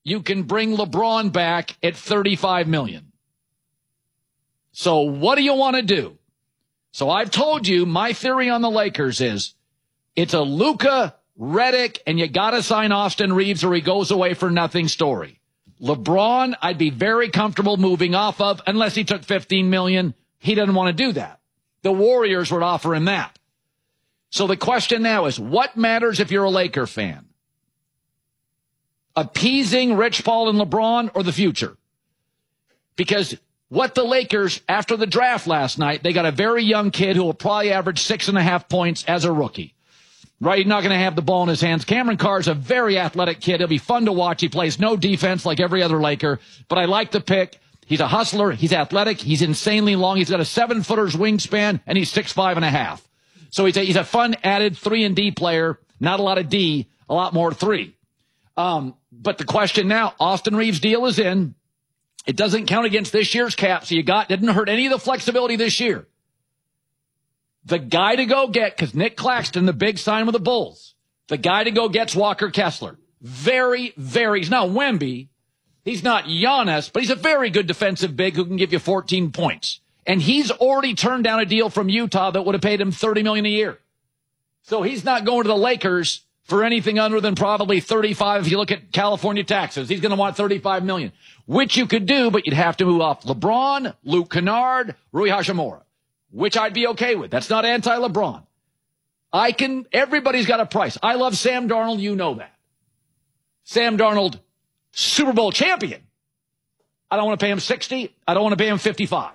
you can bring LeBron back at $35 million. So what do you want to do? So I've told you my theory on the Lakers is it's a Luka, Redick, and you got to sign Austin Reeves or he goes away for nothing story. LeBron, I'd be very comfortable moving off of unless he took $15 million. He doesn't want to do that. The Warriors would offer him that. So the question now is, what matters if you're a Laker fan? Appeasing Rich Paul and LeBron or the future? Because what the Lakers, after the draft last night, they got a very young kid who will probably average 6.5 points as a rookie. Right? He's not going to have the ball in his hands. Cameron Carr's a very athletic kid. He'll be fun to watch. He plays no defense like every other Laker, but I like the pick. He's a hustler. He's athletic. He's insanely long. He's got a 7-footer's wingspan, and he's 6'5.5". So he's a fun added 3-and-D player. Not a lot of D, a lot more 3. But the question now, Austin Reeves' deal is in. It doesn't count against this year's cap, so didn't hurt any of the flexibility this year. The guy to go get, because Nick Claxton, the big sign with the Bulls, the guy to go get's Walker Kessler. Very, very, he's not Wemby. He's not Giannis, but he's a very good defensive big who can give you 14 points. And he's already turned down a deal from Utah that would have paid him $30 million a year. So he's not going to the Lakers for anything other than probably 35 if you look at California taxes. He's going to want $35 million, which you could do, but you'd have to move off LeBron, Luke Kennard, Rui Hachimura, which I'd be okay with. That's not anti-LeBron. Everybody's got a price. I love Sam Darnold. You know that. Sam Darnold, Super Bowl champion. I don't want to pay him 60. I don't want to pay him 55.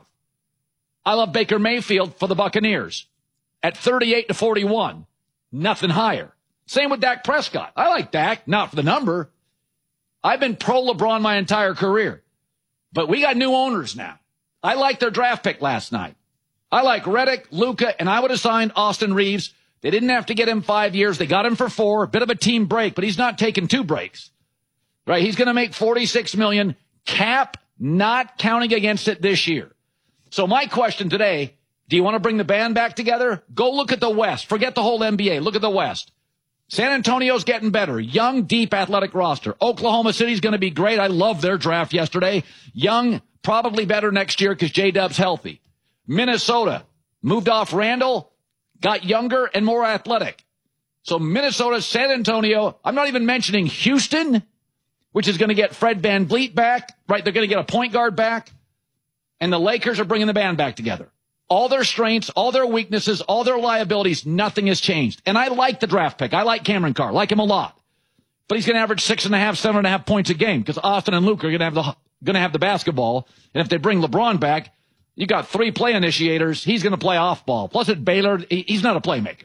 I love Baker Mayfield for the Buccaneers at 38-41. Nothing higher. Same with Dak Prescott. I like Dak, not for the number. I've been pro LeBron my entire career. But we got new owners now. I like their draft pick last night. I like Redick, Luka, and I would have signed Austin Reeves. They didn't have to get him 5 years. They got him for 4. Bit of a team break, but he's not taking 2 breaks. Right? He's going to make $46 million. Cap not counting against it this year. So my question today, do you want to bring the band back together? Go look at the West. Forget the whole NBA. Look at the West. San Antonio's getting better. Young, deep, athletic roster. Oklahoma City's going to be great. I love their draft yesterday. Young, probably better next year because J-Dub's healthy. Minnesota moved off Randall, got younger and more athletic. So Minnesota, San Antonio, I'm not even mentioning Houston, which is going to get Fred VanVleet back, right? They're going to get a point guard back. And the Lakers are bringing the band back together. All their strengths, all their weaknesses, all their liabilities, nothing has changed. And I like the draft pick. I like Cameron Carr, like him a lot. But he's going to average 6.5, 7.5 points a game because Austin and Luke are going to have the basketball. And if they bring LeBron back, you got 3 play initiators. He's going to play off ball. Plus at Baylor, he's not a playmaker.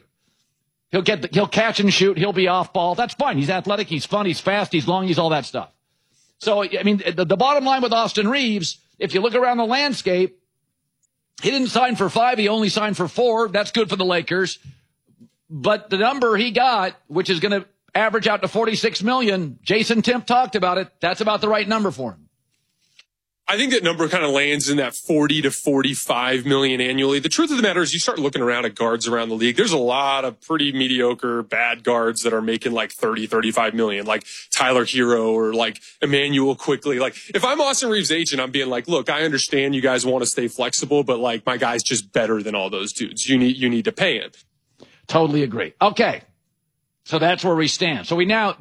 He'll catch and shoot. He'll be off ball. That's fine. He's athletic. He's fun. He's fast. He's long. He's all that stuff. So, I mean, the bottom line with Austin Reeves, if you look around the landscape, he didn't sign for 5. He only signed for 4. That's good for the Lakers. But the number he got, which is going to average out to $46 million, Jason Timp talked about it. That's about the right number for him. I think that number kind of lands in that 40 to 45 million annually. The truth of the matter is you start looking around at guards around the league. There's a lot of pretty mediocre, bad guards that are making like 30, 35 million, like Tyler Hero or like Emmanuel Quickly. Like if I'm Austin Reeves' agent, I'm being like, look, I understand you guys want to stay flexible, but like my guy's just better than all those dudes. You need to pay him. Totally agree. Okay. So that's where we stand. So we got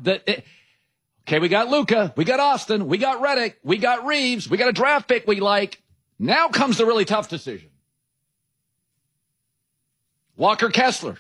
Luka, we got Austin, we got Redick, we got Reeves, we got a draft pick we like. Now comes the really tough decision. Walker Kessler.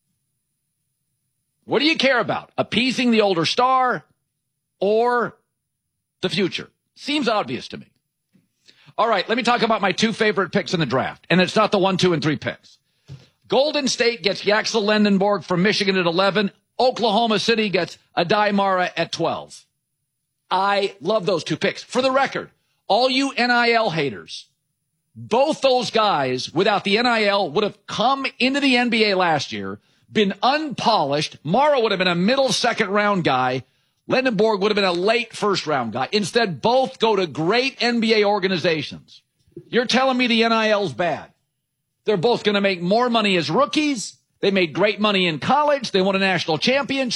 What do you care about? Appeasing the older star or the future? Seems obvious to me. All right, let me talk about my 2 favorite picks in the draft. And it's not the 1, 2, and 3 picks. Golden State gets Yaxel Lendenborg from Michigan at 11. Oklahoma City gets Adai Mara at 12. I love those 2 picks. For the record, all you NIL haters, both those guys without the NIL would have come into the NBA last year, been unpolished. Mara would have been a middle second round guy. Lendenborg would have been a late first round guy. Instead, both go to great NBA organizations. You're telling me the NIL's bad. They're both going to make more money as rookies. They made great money in college. They won a national championship.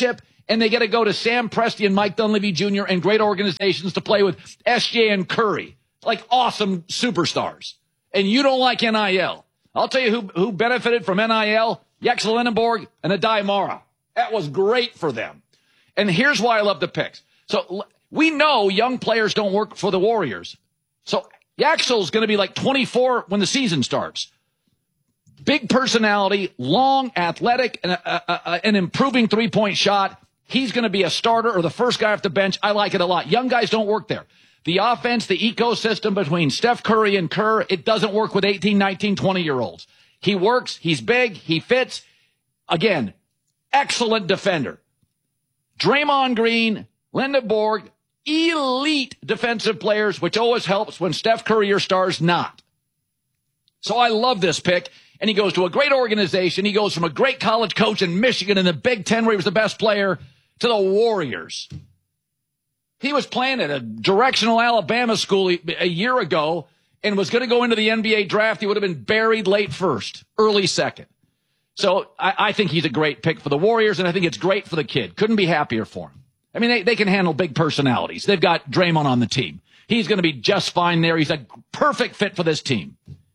and they get to go to Sam Presti and Mike Dunleavy Jr. and great organizations to play with SJ and Curry, like awesome superstars. And you don't like NIL. I'll tell you who benefited from NIL, Yaxel Lindenborg and Adai Mara. That was great for them. And here's why I love the picks. So we know young players don't work for the Warriors. So Yaxel's going to be like 24 when the season starts. Big personality, long, athletic, and an improving three-point shot. He's going to be a starter or the first guy off the bench. I like it a lot. Young guys don't work there. The offense, the ecosystem between Steph Curry and Kerr, it doesn't work with 18, 19, 20-year-olds. He works. He's big. He fits. Again, excellent defender. Draymond Green, Lindenborg, elite defensive players, which always helps when Steph Curry or stars not. So I love this pick. And he goes to a great organization. He goes from a great college coach in Michigan in the Big Ten where he was the best player to the Warriors. He was playing at a directional Alabama school a year ago and was going to go into the NBA draft. He would have been buried late first, early second. So I think he's a great pick for the Warriors, and I think it's great for the kid. Couldn't be happier for him. I mean, they can handle big personalities. They've got Draymond on the team. He's going to be just fine there. He's a perfect fit for this team.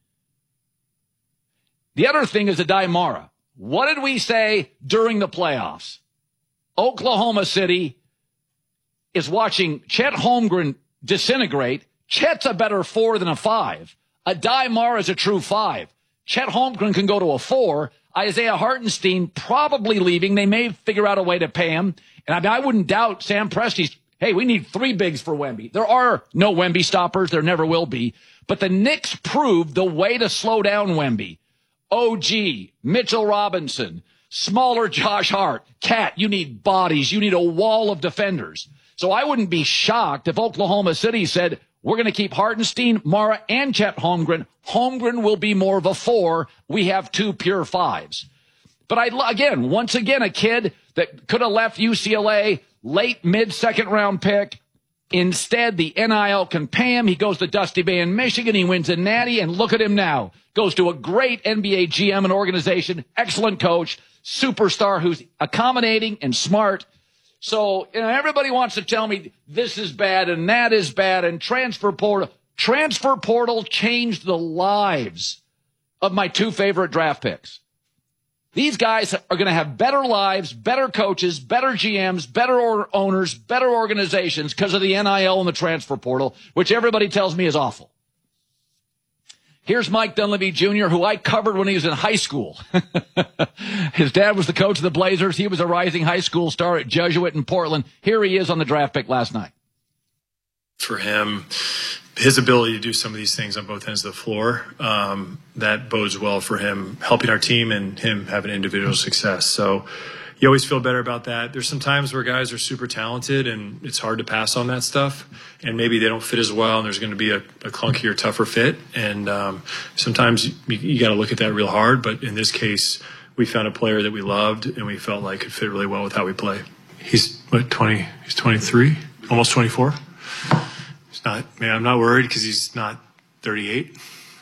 The other thing is Adai Mara. What did we say during the playoffs? Oklahoma City is watching Chet Holmgren disintegrate. Chet's a better 4 than a 5. Adai Mara is a true 5. Chet Holmgren can go to a 4. Isaiah Hartenstein probably leaving. They may figure out a way to pay him. And I wouldn't doubt Sam Presti's, hey, we need 3 bigs for Wemby. There are no Wemby stoppers. There never will be. But the Knicks proved the way to slow down Wemby. OG, Mitchell Robinson, smaller Josh Hart. Cat, you need bodies. You need a wall of defenders. So I wouldn't be shocked if Oklahoma City said, we're going to keep Hartenstein, Mara, and Chet Holmgren. Holmgren will be more of a 4. We have 2 pure 5s. But once again, a kid that could have left UCLA, late mid-second round pick. Instead, the NIL can pay him. He goes to Dusty Bay in Michigan. He wins a natty, and look at him now. Goes to a great NBA GM and organization, excellent coach, superstar who's accommodating and smart. So, everybody wants to tell me this is bad and that is bad and transfer portal. Transfer portal changed the lives of my 2 favorite draft picks. These guys are going to have better lives, better coaches, better GMs, better owners, better organizations because of the NIL and the transfer portal, which everybody tells me is awful. Here's Mike Dunleavy Jr., who I covered when he was in high school. His dad was the coach of the Blazers. He was a rising high school star at Jesuit in Portland. Here he is on the draft pick last night. For him, his ability to do some of these things on both ends of the floor, that bodes well for him helping our team and him having individual success. So you always feel better about that. There's some times where guys are super talented and it's hard to pass on that stuff, and maybe they don't fit as well, and there's going to be a clunkier, tougher fit. And sometimes you got to look at that real hard. But in this case, we found a player that we loved and we felt like could fit really well with how we play. He's 20? He's 23, almost 24. I'm not worried because he's not 38.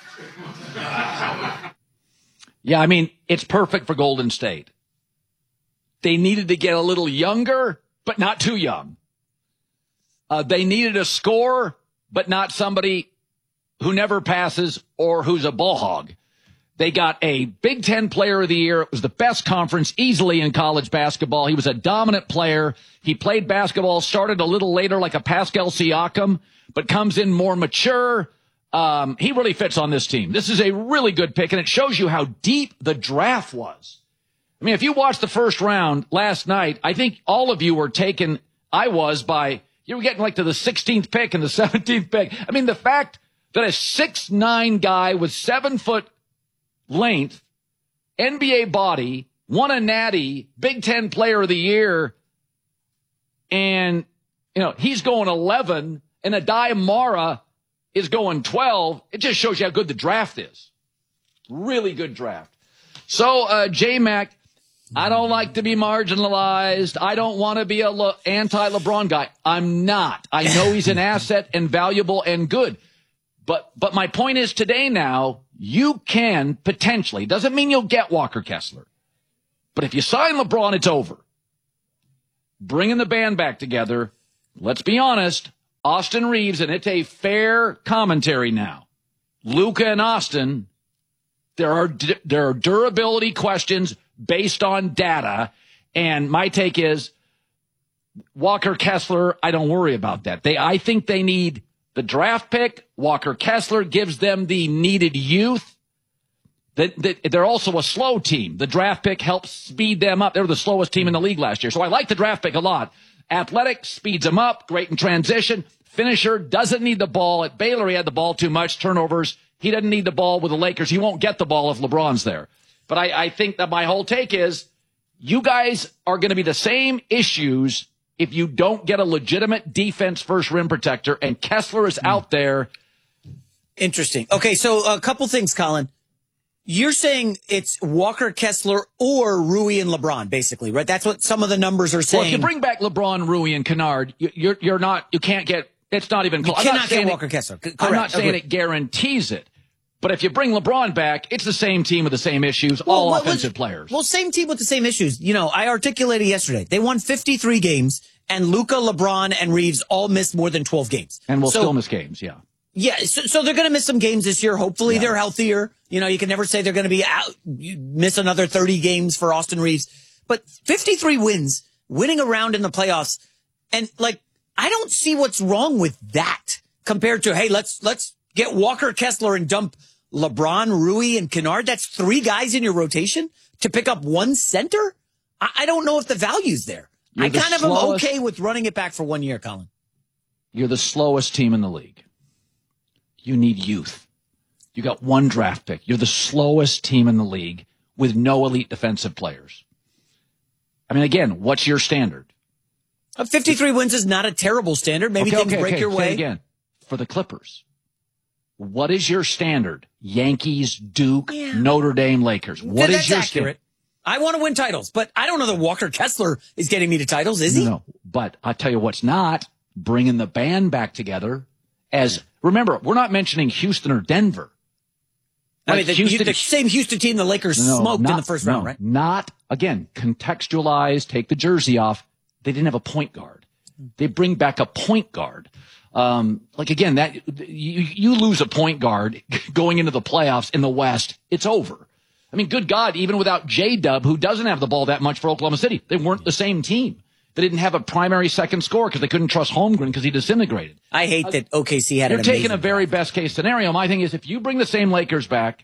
Yeah, I mean, it's perfect for Golden State. They needed to get a little younger, but not too young. They needed a scorer, but not somebody who never passes or who's a ball hog. They got a Big Ten Player of the Year. It was the best conference easily in college basketball. He was a dominant player. He played basketball, started a little later like a Pascal Siakam, but comes in more mature. He really fits on this team. This is a really good pick, and it shows you how deep the draft was. I mean, if you watched the first round last night, I think all of you were taken, you were getting like to the 16th pick and the 17th pick. I mean, the fact that a 6'9" guy with 7-foot length, NBA body, won a natty, Big Ten Player of the Year, and, he's going 11, and Adai Mara is going 12. It just shows you how good the draft is. Really good draft. So, J-Mac, I don't like to be marginalized. I don't want to be a anti-LeBron guy. I'm not. I know he's an asset and valuable and good. But my point is today now, you can potentially, doesn't mean you'll get Walker Kessler. But if you sign LeBron, it's over. bringing the band back together. Let's be honest, Austin Reeves, and it's a fair commentary now. Luka and Austin, there are durability questions based on data, and my take is Walker Kessler, I don't worry about that. I think they need the draft pick. Walker Kessler gives them the needed youth. They're also a slow team. The draft pick helps speed them up. They were the slowest team in the league last year. So I like the draft pick a lot. Athletic, speeds them up, great in transition. Finisher, doesn't need the ball. At Baylor, he had the ball too much, turnovers. He doesn't need the ball with the Lakers. He won't get the ball if LeBron's there. But I think that my whole take is you guys are going to be the same issues if you don't get a legitimate defense first rim protector, and Kessler is out there. Interesting. Okay, so a couple things, Colin. You're saying it's Walker Kessler or Rui and LeBron, basically, right? That's what some of the numbers are saying. Well, if you bring back LeBron, Rui, and Kennard, you can't get, it's not even close. You cannot get Walker Kessler. Correct. I'm not saying it guarantees it. But if you bring LeBron back, it's the same team with the same issues, all offensive players. Well, same team with the same issues. You know, I articulated yesterday. They won 53 games, and Luka, LeBron, and Reeves all missed more than 12 games. And will still miss games, yeah. Yeah, so they're going to miss some games this year. Hopefully they're healthier. You know, you can never say they're going to be out, miss another 30 games for Austin Reeves. But 53 wins, winning around in the playoffs. And, like, I don't see what's wrong with that compared to, hey, let's get Walker Kessler and dump LeBron, Rui, and Kennard. That's 3 guys in your rotation to pick up 1 center? I don't know if the value's there. I kind of am okay with running it back for 1 year, Colin. You're the slowest team in the league. You need youth. You got 1 draft pick. You're the slowest team in the league with no elite defensive players. I mean, again, what's your standard? 53 wins is not a terrible standard. Maybe things break your way. Say again, for the Clippers, what is your standard? Yankees, Duke, Notre Dame, Lakers. What is your standard? I want to win titles, but I don't know that Walker Kessler is getting me to titles, is he? No, but I'll tell you what's not, bringing the band back together. Remember, we're not mentioning Houston or Denver. I mean, the same Houston team the Lakers smoked in the first round, right? Not, again, contextualize, take the jersey off. They didn't have a point guard. They bring back a point guard. Again, that you lose a point guard going into the playoffs in the West, it's over. I mean, good God, even without J-Dub, who doesn't have the ball that much for Oklahoma City, they weren't the same team. They didn't have a primary second scorer because they couldn't trust Holmgren because he disintegrated. I hate that OKC had an amazing. You're taking a very best case scenario. My thing is, if you bring the same Lakers back,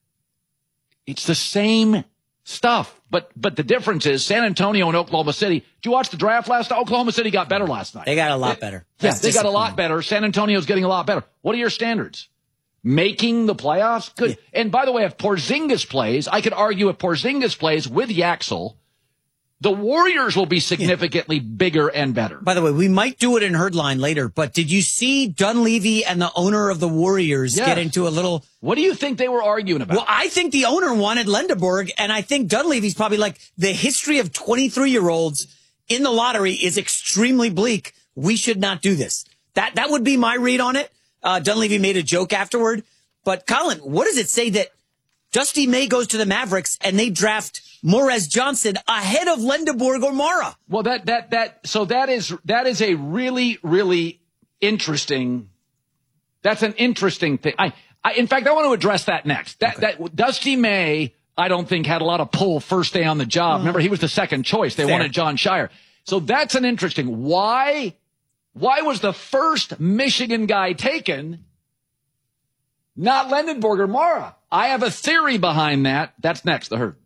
it's the same stuff. But the difference is San Antonio and Oklahoma City. Did you watch the draft last night? Oklahoma City got better last night. They got a lot better. Yeah, they got a lot better. San Antonio's getting a lot better. What are your standards? Making the playoffs? Good. Yeah. And by the way, if Porzingis plays, I could argue if Porzingis plays with Yaxel, the Warriors will be significantly bigger and better. By the way, we might do it in Herdline later, but did you see Dunleavy and the owner of the Warriors get into a little... What do you think they were arguing about? Well, I think the owner wanted Lendeborg, and I think Dunleavy's probably like, the history of 23-year-olds in the lottery is extremely bleak. We should not do this. That would be my read on it. Dunleavy made a joke afterward. But, Colin, what does it say that Dusty May goes to the Mavericks and they draft Morez Johnson ahead of Lendeborg or Mara? Well, that is a really, really interesting, that's an interesting thing. In fact, I want to address that next. That Dusty May, I don't think had a lot of pull first day on the job. Remember, he was the second choice. They wanted John Shire. So that's an interesting, why was the first Michigan guy taken not Lendeborg or Mara? I have a theory behind that. That's next, The Herd.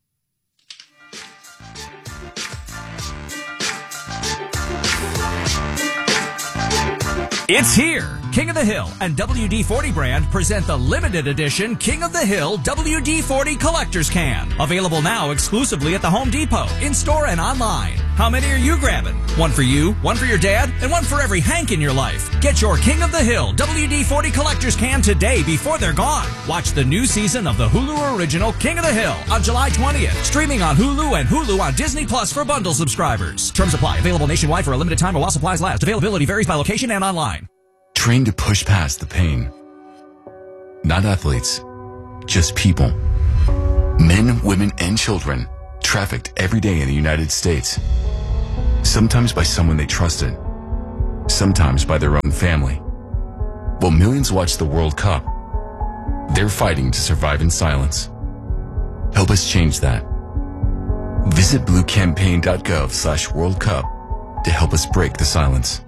It's here. King of the Hill and WD-40 brand present the limited edition King of the Hill WD-40 Collector's Can. Available now exclusively at the Home Depot, in-store and online. How many are you grabbing? One for you, one for your dad, and one for every Hank in your life. Get your King of the Hill WD-40 Collector's Can today before they're gone. Watch the new season of the Hulu original King of the Hill on July 20th. Streaming on Hulu and Hulu on Disney Plus for bundle subscribers. Terms apply. Available nationwide for a limited time or while supplies last. Availability varies by location and online. Trained to push past the pain. Not athletes, just people. Men, women, and children trafficked every day in the United States. Sometimes by someone they trusted. Sometimes by their own family. While millions watch the World Cup, they're fighting to survive in silence. Help us change that. Visit bluecampaign.gov/World Cup to help us break the silence.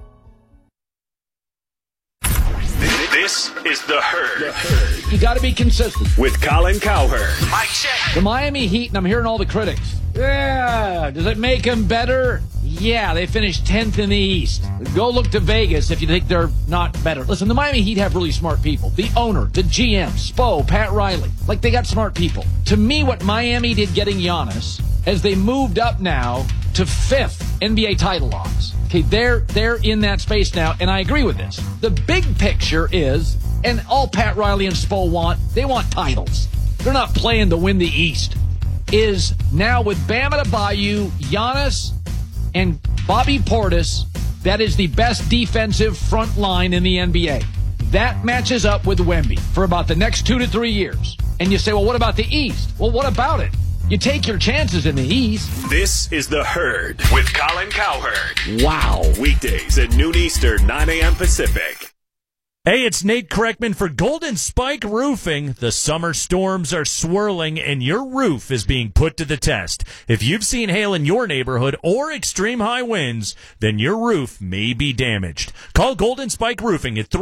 This is The Herd. You got to be consistent. With Colin Cowherd. Mic check. The Miami Heat, and I'm hearing all the critics. Yeah, does it make them better? Yeah, they finished 10th in the East. Go look to Vegas if you think they're not better. Listen, the Miami Heat have really smart people. The owner, the GM, Spo, Pat Riley. Like, they got smart people. To me, what Miami did getting Giannis, as they moved up now to 5th NBA title odds. Okay, they're in that space now, and I agree with this. The big picture is, and all Pat Riley and Spo want, they want titles. They're not playing to win the East. Is now with Bam Adebayo, Giannis, and Bobby Portis, that is the best defensive front line in the NBA. That matches up with Wemby for about the next 2 to 3 years. And you say, well, what about the East? Well, what about it? You take your chances in the East. This is The Herd with Colin Cowherd. Wow. Weekdays at noon Eastern, 9 a.m. Pacific. Hey, it's Nate Kreckman for Golden Spike Roofing. The summer storms are swirling and your roof is being put to the test. If you've seen hail in your neighborhood or extreme high winds, then your roof may be damaged. Call Golden Spike Roofing at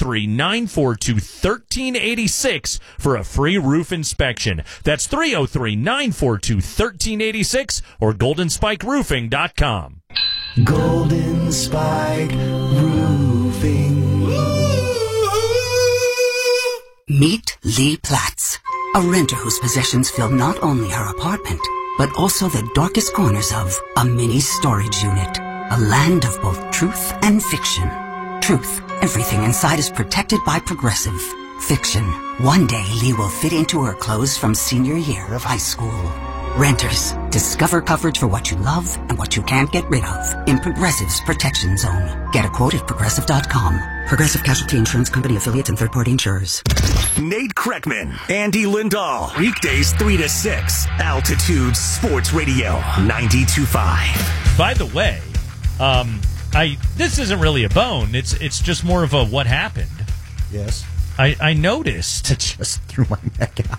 303-942-1386 for a free roof inspection. That's 303-942-1386 or goldenspikeroofing.com. Golden Spike Roofing. Meet Lee Platz, a renter whose possessions fill not only her apartment, but also the darkest corners of a mini storage unit. A land of both truth and fiction. Truth, everything inside is protected by Progressive. Fiction, one day Lee will fit into her clothes from senior year of high school. Renters, discover coverage for what you love and what you can't get rid of in Progressive's Protection Zone. Get a quote at Progressive.com. Progressive Casualty Insurance Company affiliates and third-party insurers. Nate Kreckman, Andy Lindahl. Weekdays 3 to 6. Altitude Sports Radio 92.5. By the way, this isn't really a bone. It's just more of a what happened. Yes. I noticed. I just threw my neck out.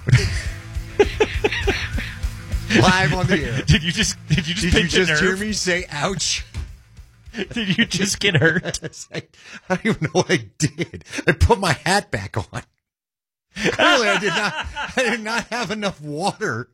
Live on the air. Did you just hear me say ouch? Did you just get hurt? I don't even know what I did. I put my hat back on. Clearly, I did not have enough water.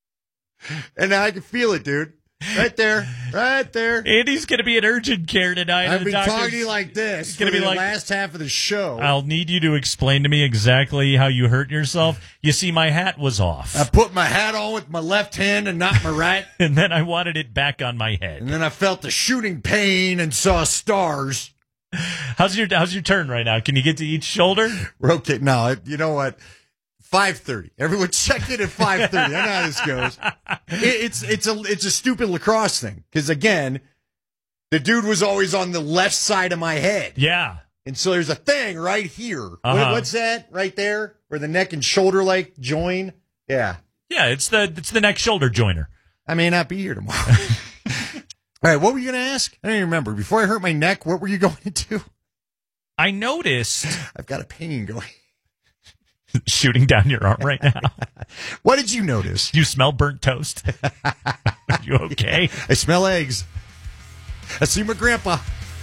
And I can feel it, dude. Right there. Andy's going to be in urgent care tonight. I've been talking to you like this for the last half of the show. I'll need you to explain to me exactly how you hurt yourself. You see, my hat was off. I put my hat on with my left hand and not my right. And then I wanted it back on my head. And then I felt the shooting pain and saw stars. How's your turn right now? Can you get to each shoulder? We're okay. No, you know what? 5:30. Everyone checked in at 5:30. I know how this goes. It's a stupid lacrosse thing because again, the dude was always on the left side of my head. Yeah, and so there's a thing right here. Uh-huh. What's that right there, where the neck and shoulder like join? Yeah, it's the neck shoulder joiner. I may not be here tomorrow. All right, what were you going to ask? I don't even remember. Before I hurt my neck, what were you going to do? I noticed I've got a pain going. Shooting down your arm right now. What did you notice? Do you smell burnt toast? Are you okay? I smell eggs. I see my grandpa.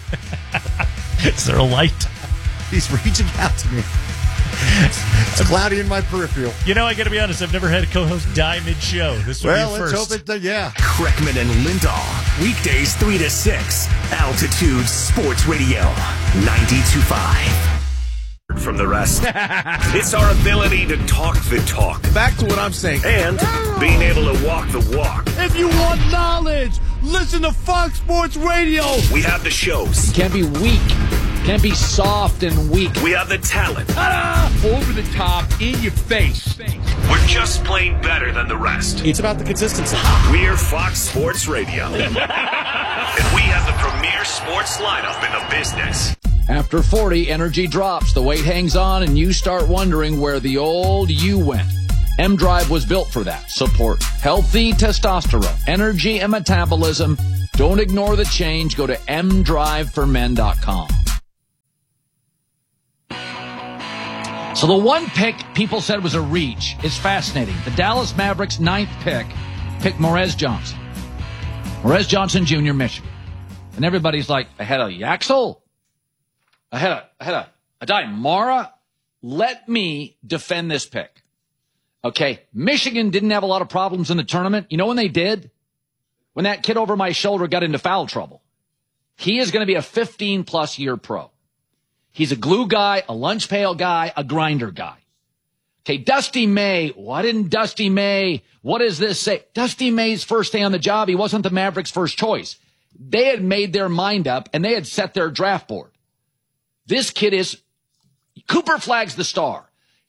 Is there a light? He's reaching out to me. It's cloudy in my peripheral. You know, I got to be honest, I've never had a co-host die mid-show. This will be first. Let's hope it, yeah. Kreckman and Lindahl. Weekdays 3 to 6. Altitude Sports Radio 92.5. From the rest. It's our ability to talk the talk. Back to what I'm saying. And being able to walk the walk. If you want knowledge, listen to Fox Sports Radio. We have the shows. You can't be weak. You can't be soft and weak. We have the talent. Over the top, in your face. We're just plain better than the rest. It's about the consistency. We're Fox Sports Radio. And we have the premier sports lineup in the business. After 40, energy drops, the weight hangs on, and you start wondering where the old you went. M-Drive was built for that. Support healthy testosterone, energy, and metabolism Don't ignore the change. Go to mdriveformen.com. So the one pick people said was a reach is fascinating. The Dallas Mavericks' 9th pick picked Morez Johnson. Morez Johnson Jr., Michigan. And everybody's like, ahead of Yaxel? Ahead of Adai Mara? Let me defend this pick. Okay, Michigan didn't have a lot of problems in the tournament. You know when they did? When that kid over my shoulder got into foul trouble. He is going to be a 15-plus year pro. He's a glue guy, a lunch pail guy, a grinder guy. Okay, Dusty May. Why didn't Dusty May? What does this say? Dusty May's first day on the job, he wasn't the Mavericks' first choice. They had made their mind up, and they had set their draft board. This kid is Cooper Flagg's the star.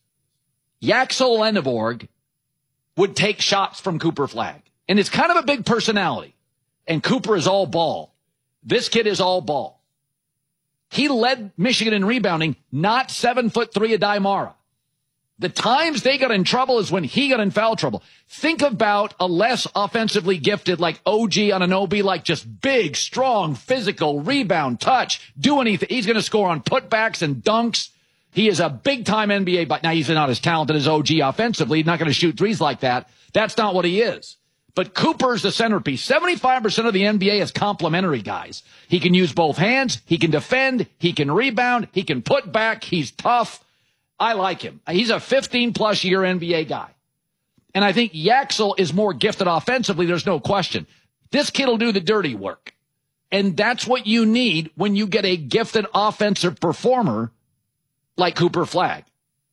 Yaxel Lenneborg would take shots from Cooper Flagg. And it's kind of a big personality. And Cooper is all ball. This kid is all ball. He led Michigan in rebounding, not 7'3" Adai Mara. The times they got in trouble is when he got in foul trouble. Think about a less offensively gifted like OG Anunoby, like just big, strong, physical, rebound, touch, do anything. He's going to score on putbacks and dunks. He is a big-time NBA, but now he's not as talented as OG offensively. He's not going to shoot threes like that. That's not what he is. But Cooper's the centerpiece. 75% of the NBA is complementary guys. He can use both hands. He can defend. He can rebound. He can put back. He's tough. I like him. He's a 15-plus year NBA guy. And I think Yaxel is more gifted offensively. There's no question. This kid will do the dirty work. And that's what you need when you get a gifted offensive performer like Cooper Flagg.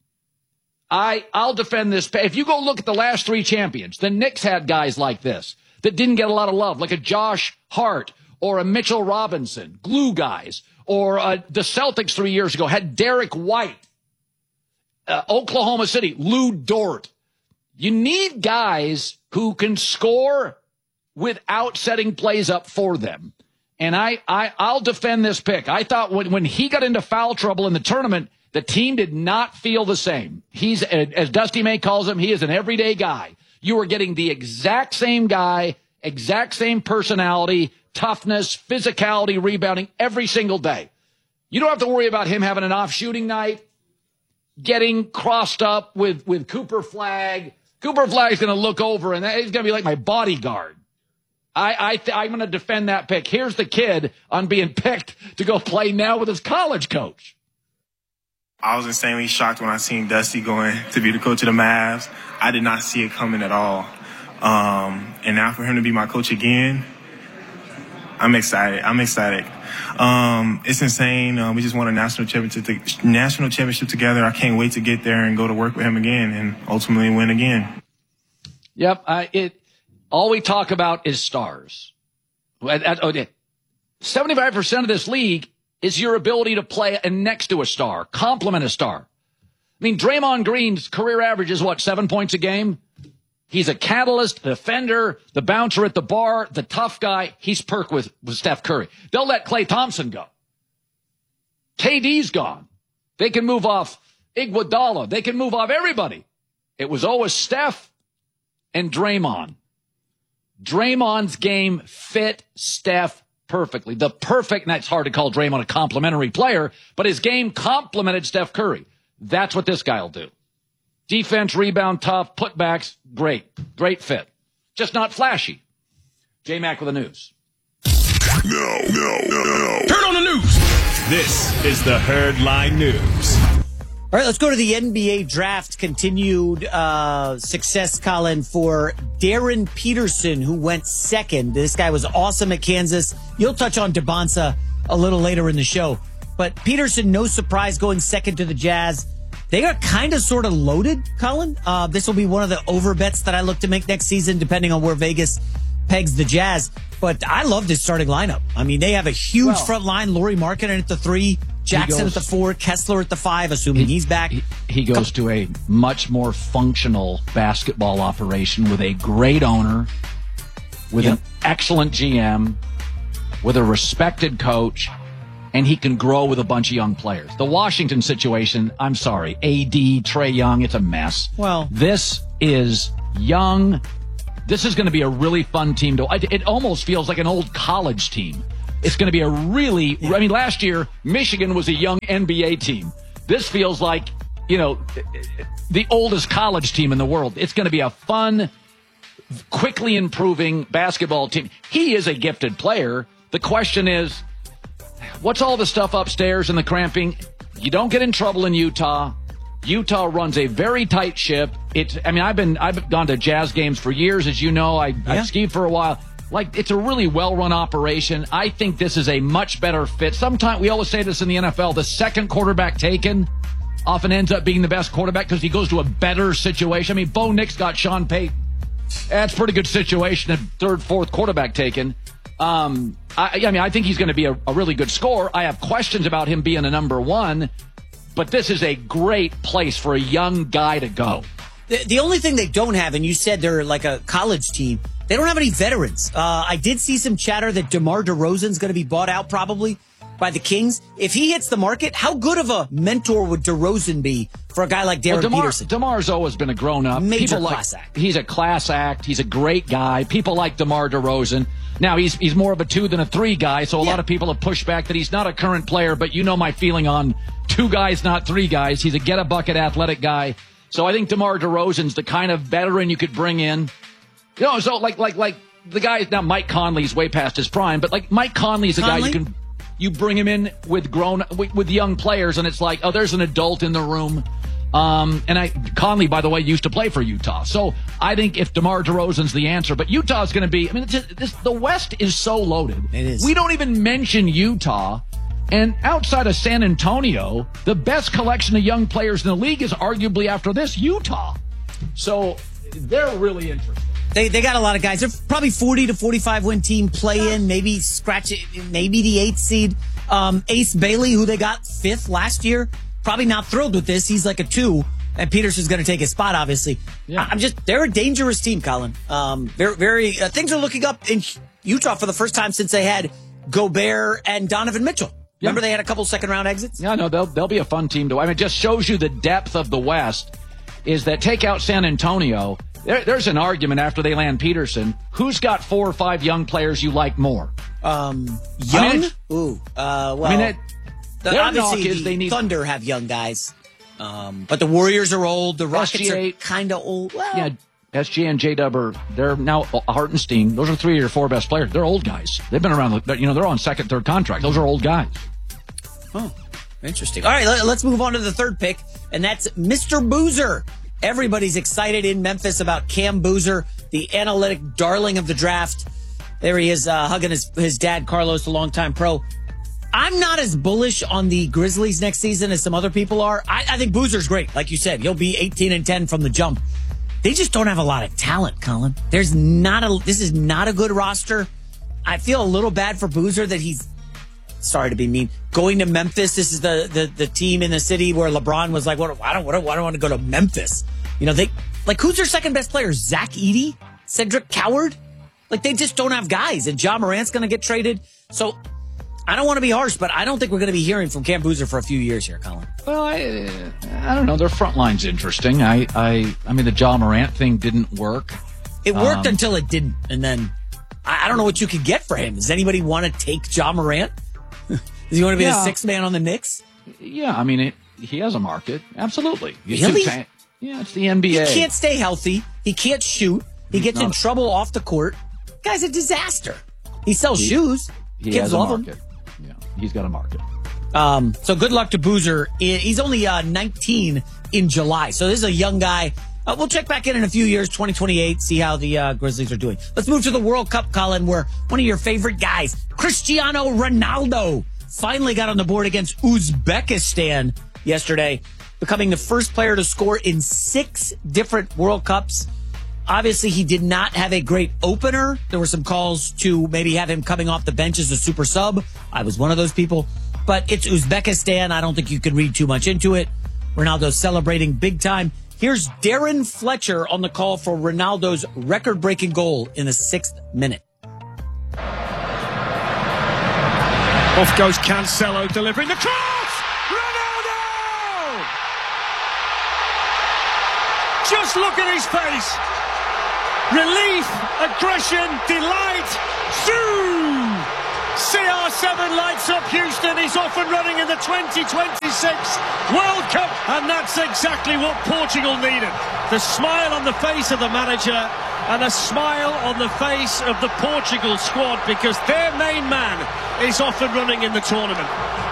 I'll defend this. If you go look at the last 3 champions, the Knicks had guys like this that didn't get a lot of love, like a Josh Hart or a Mitchell Robinson, glue guys, or the Celtics 3 years ago had Derek White. Oklahoma City, Lou Dort. You need guys who can score without setting plays up for them. And I'll defend this pick. I thought when he got into foul trouble in the tournament, the team did not feel the same. He's, as Dusty May calls him, he is an everyday guy. You are getting the exact same guy, exact same personality, toughness, physicality, rebounding every single day. You don't have to worry about him having an off shooting night, getting crossed up with Cooper Flagg. Cooper Flagg's going to look over, and he's going to be like my bodyguard. I'm going to defend that pick. Here's the kid on being picked to go play now with his college coach. I was insanely shocked when I seen Dusty going to be the coach of the Mavs. I did not see it coming at all. And now for him to be my coach again, I'm excited. It's insane. We just won a national championship together. I can't wait to get there and go to work with him again and ultimately win again. Yep. All we talk about is stars. 75% of this league is your ability to play next to a star, complement a star. I mean, Draymond Green's career average is 7 points a game? He's a catalyst, defender, the bouncer at the bar, the tough guy. He's perk with Steph Curry. They'll let Klay Thompson go. KD's gone. They can move off Iguodala. They can move off everybody. It was always Steph and Draymond. Draymond's game fit Steph perfectly. And that's hard to call Draymond a complimentary player, but his game complemented Steph Curry. That's what this guy will do. Defense, rebound, tough, putbacks, great fit. Just not flashy. J-Mac with the news. No. Turn on the news. This is the Herdline News. All right, let's go to the NBA draft. Continued success, Colin, for Darren Peterson, who went second. This guy was awesome at Kansas. You'll touch on DeBonsa a little later in the show. But Peterson, no surprise, going second to the Jazz. They are kind of sort of loaded, Colin. This will be one of the over bets that I look to make next season, depending on where Vegas pegs the Jazz. But I love this starting lineup. I mean, they have a huge front line. Lauri Markkanen at the 3, Jackson at the 4, Kessler at the 5, assuming he's back. He goes to a much more functional basketball operation with a great owner, with an excellent GM, with a respected coach, and he can grow with a bunch of young players. The Washington situation, I'm sorry, AD, Trae Young, it's a mess. Well, this is young. This is going to be a really fun team. It almost feels like an old college team. It's going to be a really, I mean, last year, Michigan was a young NBA team. This feels like, the oldest college team in the world. It's going to be a fun, quickly improving basketball team. He is a gifted player. The question is, what's all the stuff upstairs and the cramping? You don't get in trouble in Utah. Utah runs a very tight ship. I've gone to Jazz games for years, as you know. I've skied for a while. It's a really well-run operation. I think this is a much better fit. Sometimes we always say this in the NFL, the second quarterback taken often ends up being the best quarterback because he goes to a better situation. I mean, Bo Nix got Sean Payton. That's a pretty good situation. A third, fourth quarterback taken. I think he's going to be a really good scorer. I have questions about him being a number one, but this is a great place for a young guy to go. The only thing they don't have, and you said they're like a college team, they don't have any veterans. I did see some chatter that DeMar DeRozan's going to be bought out probably by the Kings. If he hits the market, how good of a mentor would DeRozan be for a guy like Darren Peterson? DeMar's always been a grown-up. Major class act. He's a class act. He's a great guy. People like DeMar DeRozan. Now, he's more of a 2 than a 3 guy, so a lot of people have pushed back that he's not a current player, but you know my feeling on 2 guys, not 3 guys. He's a get-a-bucket athletic guy. So I think DeMar DeRozan's the kind of veteran you could bring in. So like the guy, now Mike Conley's way past his prime, but like Mike Conley's a guy you bring him in with with young players, and it's like, oh, there's an adult in the room. Conley, by the way, used to play for Utah. So I think if DeMar DeRozan's the answer, but Utah's going to be, the West is so loaded. It is. We don't even mention Utah. And outside of San Antonio, the best collection of young players in the league is arguably after this Utah. So they're really interesting. They got a lot of guys. They're probably 40 to 45 win team play in, maybe scratch it, maybe the 8th seed. Ace Bailey, who they got 5th last year, probably not thrilled with this. He's like a 2, and Peterson's going to take his spot, obviously. Yeah. They're a dangerous team, Colin. Things are looking up in Utah for the first time since they had Gobert and Donovan Mitchell. Remember they had a couple second-round exits? Yeah, no, they'll be a fun team to. It just shows you the depth of the West. Is that take out San Antonio? There's an argument after they land Peterson. Who's got 4 or 5 young players you like more? Young? Their obviously knock is they need Thunder have young guys, but the Warriors are old. The Rockets are kind of old. Well, yeah, SGA and J-Dub they're now Hartenstein. Those are 3 or 4 best players. They're old guys. They've been around. They're on second, third contract. Those are old guys. Oh, interesting. All right, let's move on to the third pick, and that's Mr. Boozer. Everybody's excited in Memphis about Cam Boozer, the analytic darling of the draft. There he is, hugging his dad, Carlos, the longtime pro. I'm not as bullish on the Grizzlies next season as some other people are. I think Boozer's great. Like you said, he'll be 18-10 from the jump. They just don't have a lot of talent, Colin. This is not a good roster. I feel a little bad for Boozer that he's, sorry to be mean, going to Memphis. This is the team in the city where LeBron was like, I don't want to go to Memphis. Who's their second best player? Zach Edey? Cedric Coward? They just don't have guys, and Ja Morant's going to get traded. So I don't want to be harsh, but I don't think we're going to be hearing from Cam Boozer for a few years here, Colin. Well, I don't know. Their front line's interesting. I mean, the Ja Morant thing didn't work. It worked until it didn't, and then I don't know what you could get for him. Does anybody want to take Ja Morant? Does he want to be the 6th man on the Knicks? Yeah, I mean, he has a market. Absolutely. Really? Yeah, it's the NBA. He can't stay healthy. He can't shoot. He gets in trouble off the court. Guy's a disaster. He sells shoes. He has a market. Yeah, he's got a market. So good luck to Boozer. He's only 19 in July. So this is a young guy. We'll check back in a few years, 2028, see how the Grizzlies are doing. Let's move to the World Cup, Colin, where one of your favorite guys, Cristiano Ronaldo, finally got on the board against Uzbekistan yesterday, becoming the first player to score in 6 different World Cups. Obviously, he did not have a great opener. There were some calls to maybe have him coming off the bench as a super sub. I was one of those people. But it's Uzbekistan. I don't think you can read too much into it. Ronaldo's celebrating big time. Here's Darren Fletcher on the call for Ronaldo's record-breaking goal in the 6th minute. Off goes Cancelo, delivering the cross! Ronaldo! Just look at his face! relief, aggression, delight. Zoom! CR7 lights up Houston. He's off and running in the 2026 World Cup. And that's exactly what Portugal needed. The smile on the face of the manager and a smile on the face of the Portugal squad, because their main man is off and running in the tournament.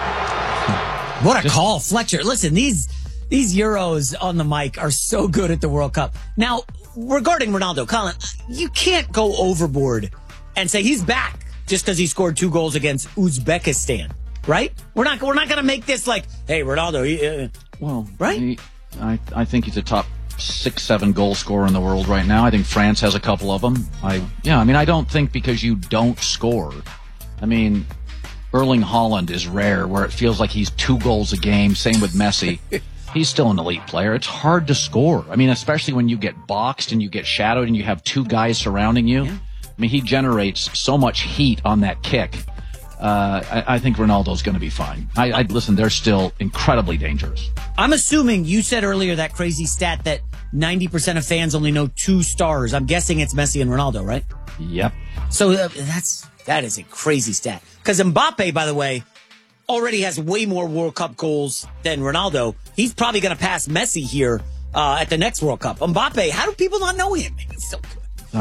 What a call, Fletcher. Listen, these Euros on the mic are so good at the World Cup. Now, regarding Ronaldo, Colin, you can't go overboard and say he's back just because he scored 2 goals against Uzbekistan, right? We're not going to make this like, hey, Ronaldo, right? I think he's a top 6-7 goal scorer in the world right now. I think France has a couple of them. I don't think because you don't score. I mean, Erling Haaland is rare, where it feels like he's 2 goals a game. Same with Messi. He's still an elite player. It's hard to score. I mean, especially when you get boxed and you get shadowed and you have 2 guys surrounding you. Yeah. I mean, he generates so much heat on that kick. I think Ronaldo's going to be fine. Listen, they're still incredibly dangerous. I'm assuming you said earlier that crazy stat that 90% of fans only know 2 stars. I'm guessing it's Messi and Ronaldo, right? Yep. So that is a crazy stat. Because Mbappe, by the way, already has way more World Cup goals than Ronaldo. He's probably going to pass Messi here at the next World Cup. Mbappe, how do people not know him? He's so good.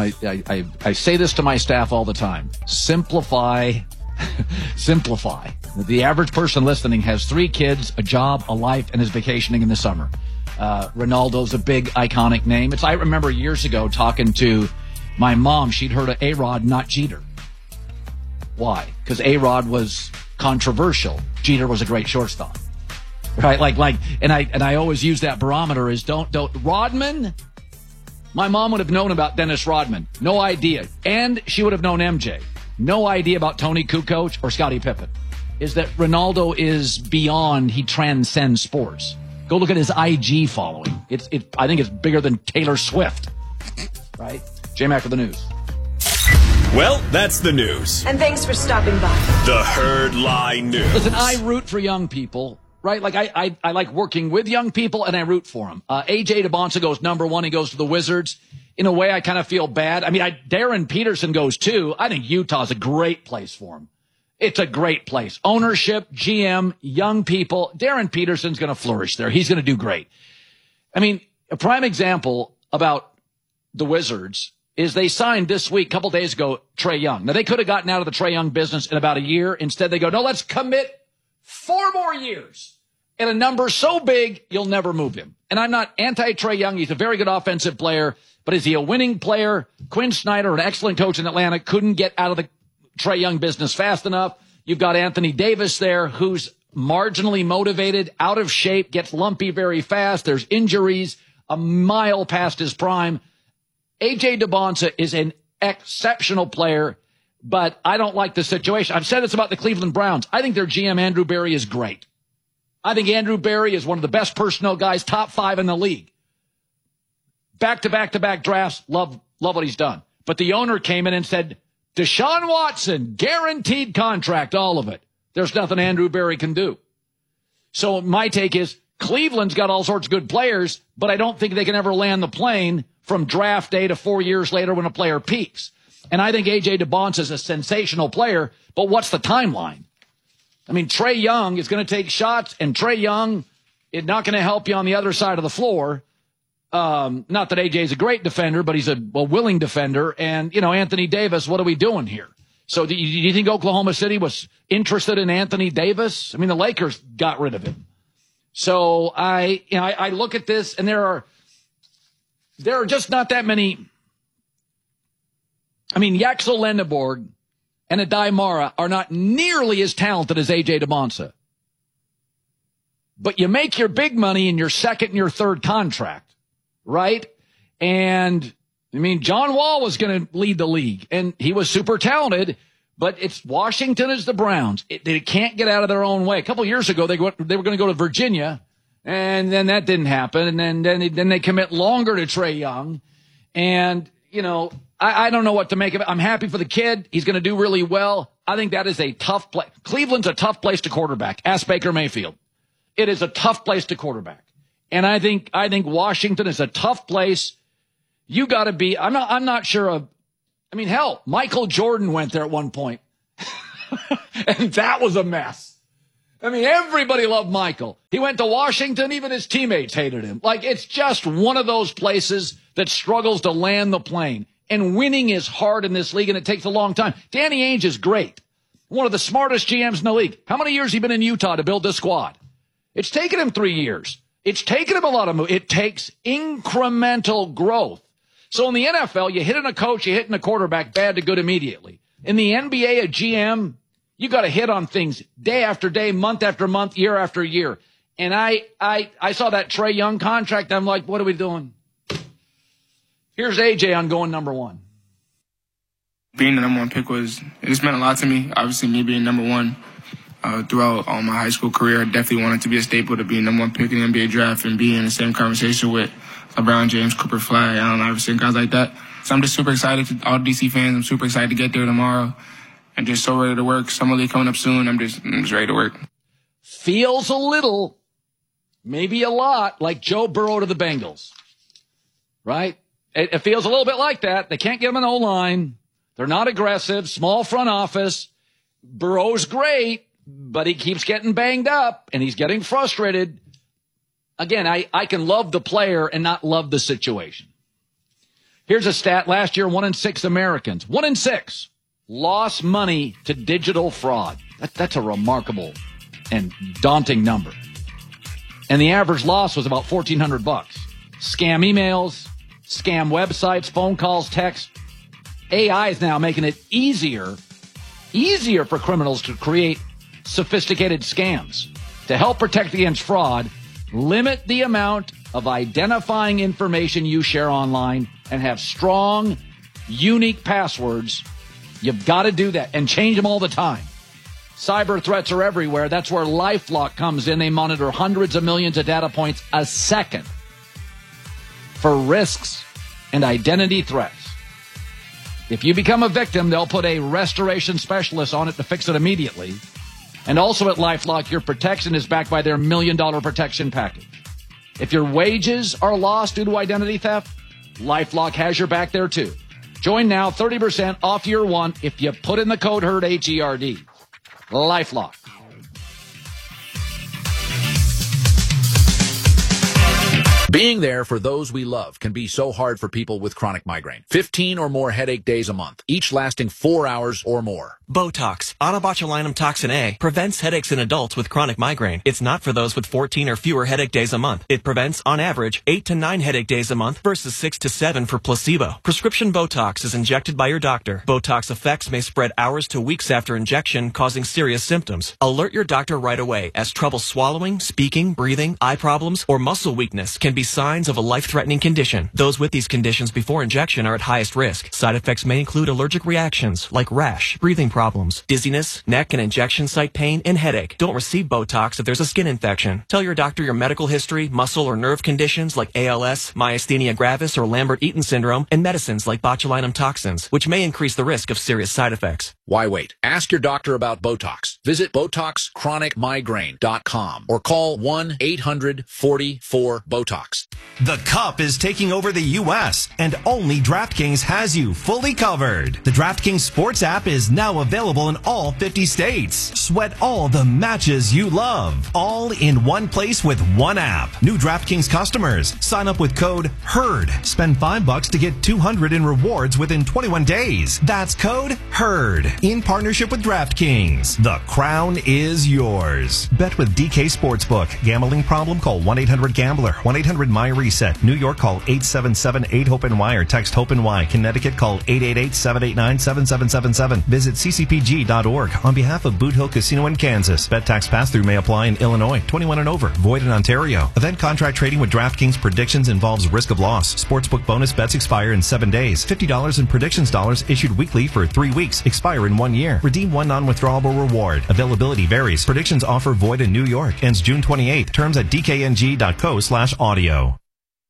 I say this to my staff all the time. Simplify. Simplify. The average person listening has 3 kids, a job, a life, and is vacationing in the summer. Ronaldo's a big, iconic name. I remember years ago talking to my mom. She'd heard of A-Rod, not Jeter. Why? Because A-Rod was controversial. Jeter was a great shortstop. Right? And I always use that barometer is don't Rodman. My mom would have known about Dennis Rodman. No idea. And she would have known MJ. No idea about Tony Kukoc or Scottie Pippen. Is that Ronaldo is beyond, he transcends sports. Go look at his IG following. I think it's bigger than Taylor Swift. Right? J-Mac with the news. Well, that's the news. And thanks for stopping by. The Herd Lie News. Listen, I root for young people. Right? Like, I like working with young people, and I root for them. A.J. DeBonsa goes number 1. He goes to the Wizards. In a way, I kind of feel bad. I mean, Darren Peterson goes 2. I think Utah's a great place for him. It's a great place. Ownership, GM, young people. Darren Peterson's going to flourish there. He's going to do great. I mean, a prime example about the Wizards is they signed this week, a couple days ago, Trae Young. Now, they could have gotten out of the Trae Young business in about a year. Instead, they go, no, let's commit 4 more years. And a number so big, you'll never move him. And I'm not anti-Trae Young. He's a very good offensive player. But is he a winning player? Quinn Snyder, an excellent coach in Atlanta, couldn't get out of the Trae Young business fast enough. You've got Anthony Davis there, who's marginally motivated, out of shape, gets lumpy very fast. There's injuries, a mile past his prime. A.J. DeBonsa is an exceptional player, but I don't like the situation. I've said this about the Cleveland Browns. I think their GM, Andrew Berry, is great. I think Andrew Berry is one of the best personnel guys, top 5 in the league. Back-to-back-to-back drafts, love what he's done. But the owner came in and said, Deshaun Watson, guaranteed contract, all of it. There's nothing Andrew Berry can do. So my take is Cleveland's got all sorts of good players, but I don't think they can ever land the plane from draft day to 4 years later when a player peaks. And I think A.J. DeBonsa is a sensational player, but what's the timeline? I mean, Trae Young is going to take shots, and Trae Young is not going to help you on the other side of the floor. Not that A.J. is a great defender, but he's a willing defender. And, Anthony Davis, what are we doing here? So do you think Oklahoma City was interested in Anthony Davis? I mean, the Lakers got rid of him. So I look at this, and there are just not that many. I mean, Yaxel Lendeborg and Adai Mara are not nearly as talented as A.J. DeBonsa. But you make your big money in your second and your third contract, right? And, I mean, John Wall was going to lead the league, and he was super talented, but it's Washington is the Browns. They can't get out of their own way. A couple of years ago, they were going to go to Virginia, and then that didn't happen, and then they commit longer to Trae Young. And, I don't know what to make of it. I'm happy for the kid. He's going to do really well. I think that is a tough place. Cleveland's a tough place to quarterback. Ask Baker Mayfield. It is a tough place to quarterback. And I think Washington is a tough place You got to be. I'm not sure. Hell, Michael Jordan went there at one point, and that was a mess. Everybody loved Michael. He went to Washington. Even his teammates hated him. It's just one of those places that struggles to land the plane. And winning is hard in this league, and it takes a long time. Danny Ainge is great. One of the smartest GMs in the league. How many years has he been in Utah to build this squad? It's taken him 3 years. It's taken him a lot of moves. It takes incremental growth. So in the NFL, you hit in a coach, you hit in a quarterback, bad to good immediately. In the NBA, a GM, you got to hit on things day after day, month after month, year after year. And I saw that Trae Young contract. I'm like, what are we doing? Here's AJ on going number one. Being the number one pick it's meant a lot to me. Obviously, me being number one throughout all my high school career, I definitely wanted to be a staple to be number one pick in the NBA draft and be in the same conversation with LeBron James, Cooper Fly, Allen Iverson, guys like that. So I'm just super excited to all DC fans. I'm super excited to get there tomorrow. I'm just so ready to work. Summer League coming up soon. I'm just ready to work. Feels a little, maybe a lot, like Joe Burrow to the Bengals, right? It feels a little bit like that. They can't get him an O-line. They're not aggressive. Small front office. Burrow's great, but he keeps getting banged up, and he's getting frustrated. Again, I can love the player and not love the situation. Here's a stat. Last year, 1 in 6 Americans, 1 in 6, lost money to digital fraud. That's a remarkable and daunting number. And the average loss was about $1,400. Scam emails, scam websites, phone calls, text. AI is now making it easier for criminals to create sophisticated scams. To help protect against fraud, limit the amount of identifying information you share online and have strong, unique passwords. You've got to do that and change them all the time. Cyber threats are everywhere. That's where LifeLock comes in. They monitor hundreds of millions of data points a second for risks and identity threats. If you become a victim, they'll put a restoration specialist on it to fix it immediately. And also at LifeLock, your protection is backed by their $1 million protection package. If your wages are lost due to identity theft, LifeLock has your back there too. Join now, 30% off year one if you put in the code HERD, H-E-R-D. LifeLock. Being there for those we love can be so hard for people with chronic migraine. 15 or more headache days a month, each lasting 4 hours or more. Botox, onabotulinum toxin A, prevents headaches in adults with chronic migraine. It's not for those with 14 or fewer headache days a month. It prevents, on average, 8 to 9 headache days a month versus 6 to 7 for placebo. Prescription Botox is injected by your doctor. Botox effects may spread hours to weeks after injection, causing serious symptoms. Alert your doctor right away, as trouble swallowing, speaking, breathing, eye problems, or muscle weakness can be signs of a life-threatening condition. Those with these conditions before injection are at highest risk. Side effects may include allergic reactions like rash, breathing problems, dizziness, neck and injection site pain, and headache. Don't receive Botox if there's a skin infection. Tell your doctor your medical history, muscle or nerve conditions like ALS, myasthenia gravis, or Lambert-Eaton syndrome, and medicines like botulinum toxins, which may increase the risk of serious side effects. Why wait? Ask your doctor about Botox. Visit BotoxChronicMigraine.com or call 1-800-44-BOTOX. The Cup is taking over the U.S., and only DraftKings has you fully covered. The DraftKings Sports app is now available in all 50 states. Sweat all the matches you love, all in one place with one app. New DraftKings customers, sign up with code HERD. Spend $5 to get $200 in rewards within 21 days. That's code HERD. In partnership with DraftKings, the crown is yours. Bet with DK Sportsbook. Gambling problem? Call 1-800-GAMBLER. 1-800-MY-RESET. New York, call 877-8-HOPE-NY or text HOPE-NY. Connecticut, call 888-789-7777. Visit ccpg.org. On behalf of Boot Hill Casino in Kansas. Bet tax pass-through may apply in Illinois. 21 and over. Void in Ontario. Event contract trading with DraftKings predictions involves risk of loss. Sportsbook bonus bets expire in 7 days. $50 in predictions dollars issued weekly for 3 weeks. Expire in 1 year. Redeem one non-withdrawable reward. Availability varies. Predictions offer void in New York. Ends June 28th. Terms at dkng.co/audio.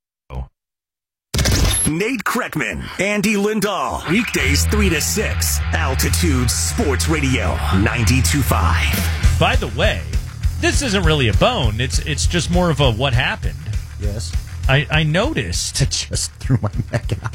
Nate Kreckman, Andy Lindahl. Weekdays 3 to 6. Altitude Sports Radio 92.5. By the way, this isn't really a bone. It's just more of a what happened. Yes. I noticed. I just threw my neck out.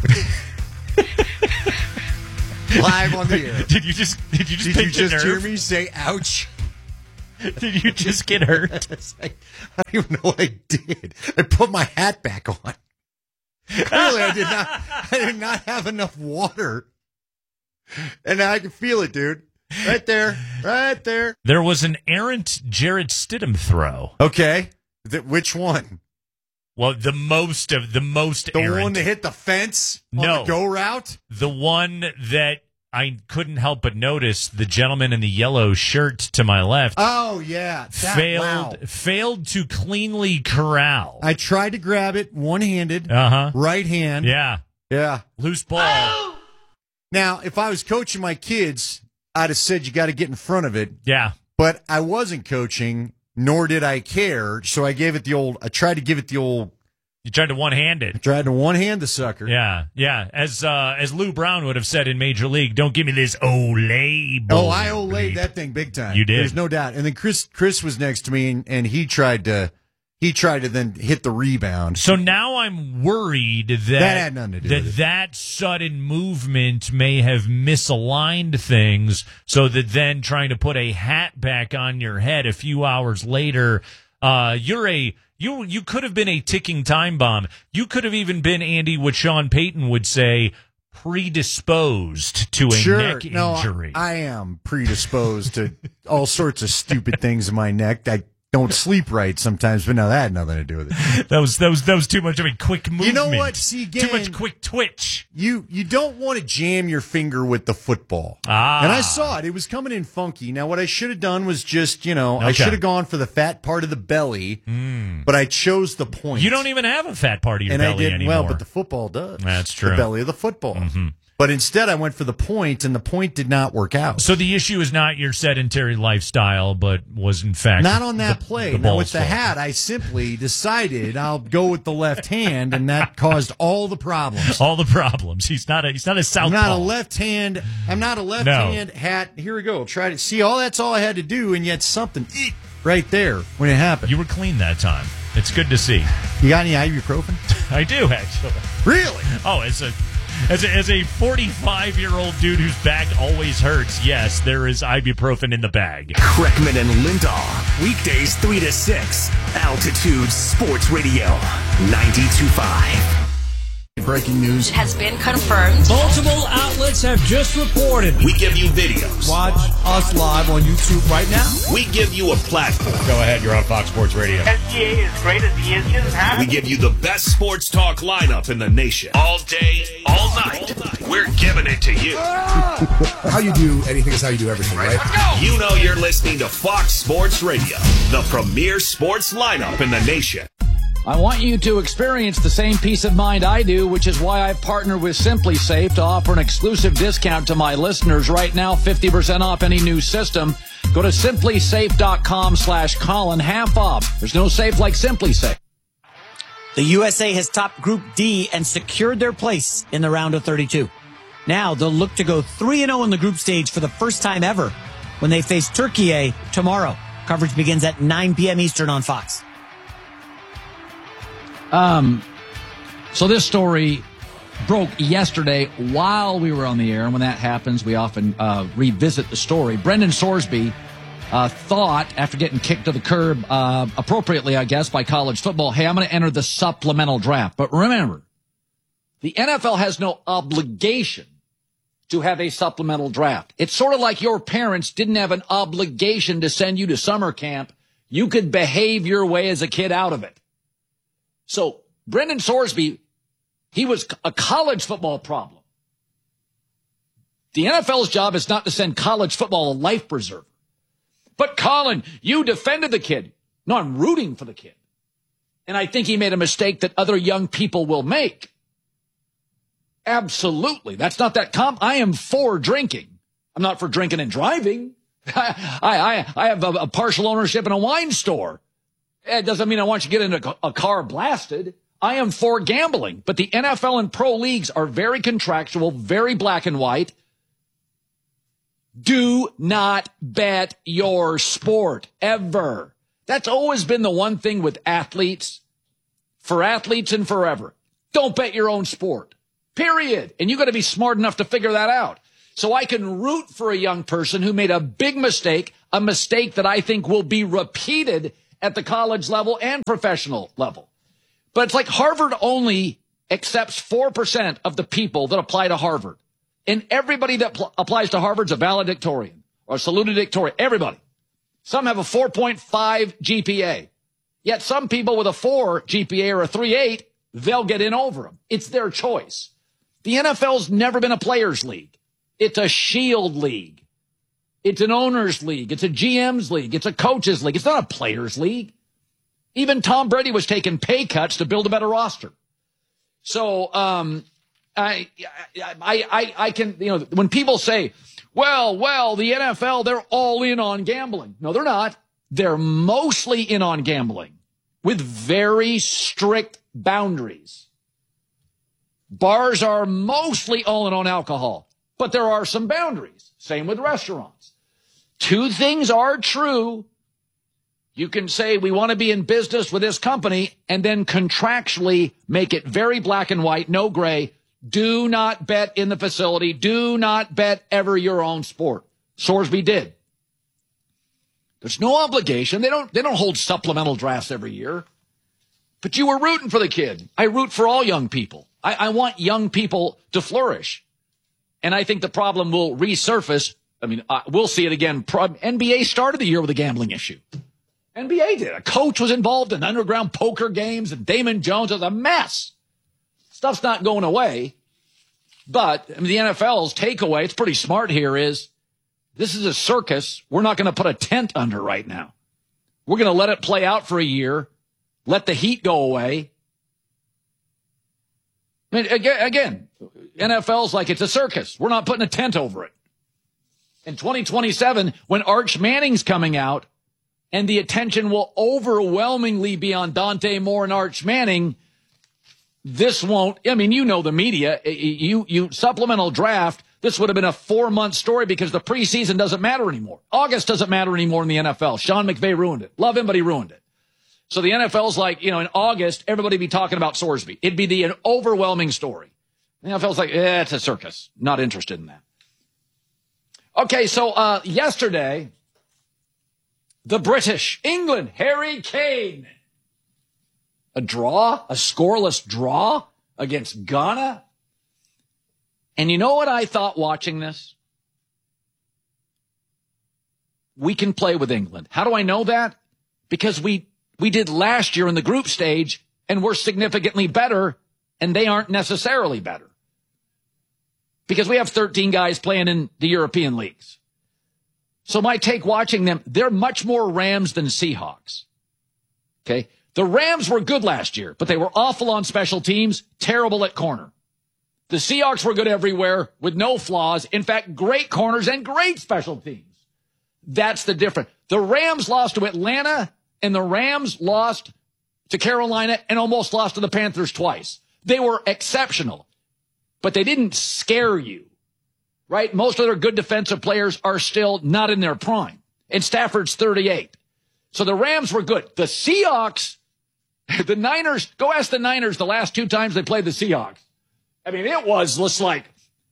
Live on the air. Did you just hear me say ouch? Did you just get hurt? I don't even know what I did. I put my hat back on. Clearly, I did not have enough water. And now I can feel it, dude. Right there. Right there. There was an errant Jarrett Stidham throw. Okay. Which one? Well, the most The errant. one that hit the fence on the go route? The one that I couldn't help but notice, the gentleman in the yellow shirt to my left. Oh, yeah. Failed to cleanly corral. I tried to grab it one-handed. Right hand. Yeah. Yeah. Loose ball. Oh! Now, if I was coaching my kids, I'd have said you got to get in front of it. Yeah. But I wasn't coaching, nor did I care, so I tried to give it the old... You tried to one-hand it. I tried to one-hand the sucker. Yeah, yeah. As Lou Brown would have said in Major League, don't give me this Olay ball. Oh, I Olayed that thing big time. You did. There's no doubt. And then Chris was next to me, and he tried to then hit the rebound. So now I'm worried that had nothing to do with it. That sudden movement may have misaligned things, so that then trying to put a hat back on your head a few hours later, you could have been a ticking time bomb. You could have even been, Andy, what Sean Payton would say, predisposed to a neck injury. I am predisposed to all sorts of stupid things in my neck. I don't sleep right sometimes, but no, that had nothing to do with it. That was too much of a quick movement. You know what? See, again, too much quick twitch. You don't want to jam your finger with the football. Ah. And I saw it. It was coming in funky. Now, what I should have done was just, I should have gone for the fat part of the belly, but I chose the point. You don't even have a fat part of your belly anymore. Well, but the football does. That's true. The belly of the football. Mm-hmm. But instead, I went for the point, and the point did not work out. So the issue is not your sedentary lifestyle, but was in fact not on that play. Now with the fault. hat, I simply decided I'll go with the left hand, and that caused all the problems. All the problems. He's not a southpaw. I'm not a left hand hat. Here we go. Try to see. That's all I had to do, and yet something right there when it happened. You were clean that time. It's good to see. You got any ibuprofen? I do, actually. Really? Oh, as a 45-year-old dude whose back always hurts, yes, there is ibuprofen in the bag. Kreckman and Lindahl, weekdays 3 to 6, Altitude Sports Radio, 92.5. Breaking news has been confirmed. Multiple outlets have just reported. We give you videos. Watch us live on YouTube right now. We give you a platform. Go ahead, you're on Fox Sports Radio. SGA is great as he is. We give you the best sports talk lineup in the nation. All day, all night. We're giving it to you. How you do anything is how you do everything, right? Let's go. You know you're listening to Fox Sports Radio, the premier sports lineup in the nation. I want you to experience the same peace of mind I do, which is why I've partnered with Simply Safe to offer an exclusive discount to my listeners right now, 50% off any new system. Go to simplysafe.com/Colin, half off. There's no safe like Simply Safe. The USA has topped Group D and secured their place in the round of 32. Now they'll look to go 3-0 in the group stage for the first time ever when they face Turkey tomorrow. Coverage begins at 9 p.m. Eastern on Fox. So this story broke yesterday while we were on the air, and when that happens, we often revisit the story. Brendan Sorsby thought, after getting kicked to the curb, appropriately, I guess, by college football, hey, I'm going to enter the supplemental draft. But remember, the NFL has no obligation to have a supplemental draft. It's sort of like your parents didn't have an obligation to send you to summer camp. You could behave your way as a kid out of it. So Brendan Sorsby, he was a college football problem. The NFL's job is not to send college football a life preserver. But Colin, you defended the kid. No, I'm rooting for the kid. And I think he made a mistake that other young people will make. Absolutely. That's not that I am for drinking. I'm not for drinking and driving. I have a partial ownership in a wine store. It doesn't mean I want you to get into a car blasted. I am for gambling, but the NFL and pro leagues are very contractual, very black and white. Do not bet your sport, ever. That's always been the one thing with athletes for athletes and forever. Don't bet your own sport. Period. And you got to be smart enough to figure that out. So I can root for a young person who made a big mistake, a mistake that I think will be repeated at the college level and professional level. But it's like Harvard only accepts 4% of the people that apply to Harvard. And everybody that applies to Harvard's a valedictorian or salutatorian. Everybody. Some have a 4.5 GPA. Yet some people with a 4 GPA or a 3.8, they'll get in over them. It's their choice. The NFL's never been a players' league. It's a shield league. It's an owners' league. It's a GM's league. It's a coaches' league. It's not a players' league. Even Tom Brady was taking pay cuts to build a better roster. So, I can, when people say, well, the NFL, they're all in on gambling. No, they're not. They're mostly in on gambling with very strict boundaries. Bars are mostly all in on alcohol, but there are some boundaries. Same with restaurants. Two things are true. You can say we want to be in business with this company and then contractually make it very black and white, no gray. Do not bet in the facility. Do not bet ever your own sport. Sorsby did. There's no obligation. They don't hold supplemental drafts every year. But you were rooting for the kid. I root for all young people. I want young people to flourish. And I think the problem will resurface. I mean, we'll see it again. NBA started the year with a gambling issue. NBA did. A coach was involved in underground poker games, and Damon Jones was a mess. Stuff's not going away. But I mean, the NFL's takeaway, it's pretty smart here, is this is a circus we're not going to put a tent under right now. We're going to let it play out for a year, let the heat go away. I mean, again, NFL's like it's a circus. We're not putting a tent over it. In 2027, when Arch Manning's coming out, and the attention will overwhelmingly be on Dante Moore and Arch Manning, this won't, I mean, you know the media, you supplemental draft, this would have been a 4-month story because the preseason doesn't matter anymore. August doesn't matter anymore in the NFL. Sean McVay ruined it. Love him, but he ruined it. So the NFL's like, in August, everybody be talking about Sorsby. It'd be an overwhelming story. The NFL's like, it's a circus. Not interested in that. Okay, so yesterday, the British, England, Harry Kane. A draw, a scoreless draw against Ghana. And you know what I thought watching this? We can play with England. How do I know that? Because we did last year in the group stage, and we're significantly better, and they aren't necessarily better. Because we have 13 guys playing in the European leagues. So my take watching them, they're much more Rams than Seahawks. Okay? The Rams were good last year, but they were awful on special teams, terrible at corner. The Seahawks were good everywhere with no flaws. In fact, great corners and great special teams. That's the difference. The Rams lost to Atlanta, and the Rams lost to Carolina and almost lost to the Panthers twice. They were exceptional, but they didn't scare you, right? Most of their good defensive players are still not in their prime, and Stafford's 38. So the Rams were good. The Seahawks, the Niners, go ask the Niners the last 2 times they played the Seahawks. I mean, it was just like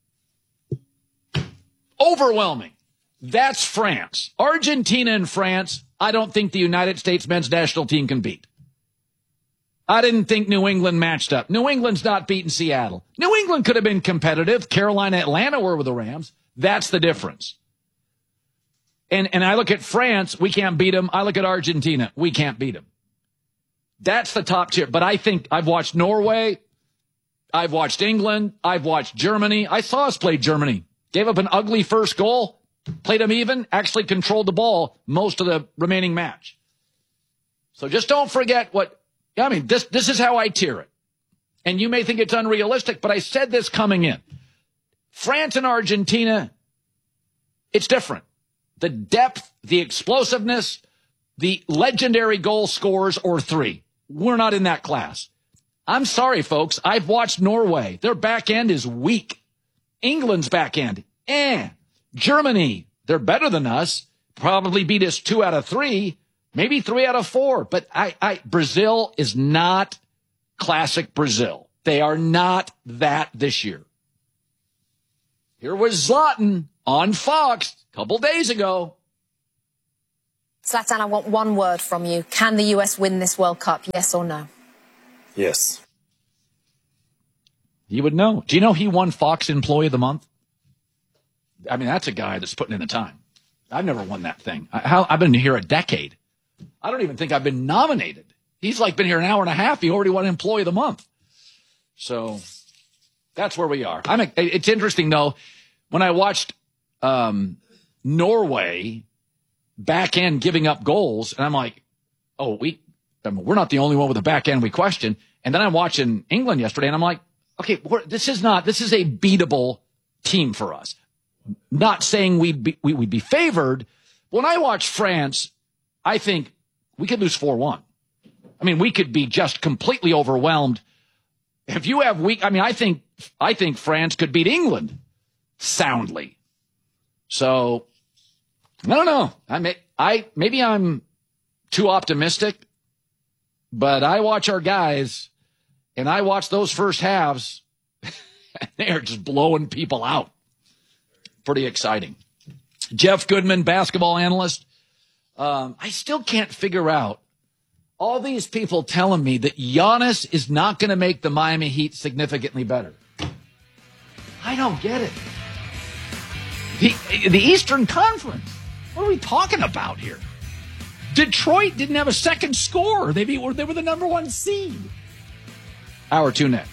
overwhelming. That's France. Argentina and France, I don't think the United States men's national team can beat. I didn't think New England matched up. New England's not beating Seattle. New England could have been competitive. Carolina, Atlanta were with the Rams. That's the difference. And I look at France, we can't beat them. I look at Argentina, we can't beat them. That's the top tier. But I think I've watched Norway. I've watched England. I've watched Germany. I saw us play Germany. Gave up an ugly first goal. Played them even, actually controlled the ball most of the remaining match. So just don't forget this is how I tier it. And you may think it's unrealistic, but I said this coming in. France and Argentina, it's different. The depth, the explosiveness, the legendary goal scorers or 3. We're not in that class. I'm sorry, folks. I've watched Norway. Their back end is weak. England's back end, Germany, they're better than us. Probably beat us 2 out of 3, maybe 3 out of 4. But Brazil is not classic Brazil. They are not that this year. Here was Zlatan on Fox a couple days ago. Zlatan, I want one word from you. Can the US win this World Cup, yes or no? Yes. You would know. Do you know he won Fox Employee of the Month? I mean, that's a guy that's putting in the time. I've never won that thing. I've been here a decade. I don't even think I've been nominated. He's like been here an hour and a half. He already won Employee of the Month. So that's where we are. It's interesting, though, when I watched Norway back end giving up goals, and I'm like, oh, we're not the only one with a back end we question. And then I'm watching England yesterday, and I'm like, okay, this is a beatable team for us. Not saying we'd be favored. When I watch France, I think we could lose 4-1. I mean, we could be just completely overwhelmed. If you have I think France could beat England soundly. So I don't know. Maybe I'm too optimistic, but I watch our guys and I watch those first halves. They are just blowing people out. Pretty exciting. Jeff Goodman, basketball analyst. I still can't figure out all these people telling me that Giannis is not going to make the Miami Heat significantly better. I don't get it. The Eastern Conference. What are we talking about here? Detroit didn't have a second score. They were the number one seed. Hour 2 next.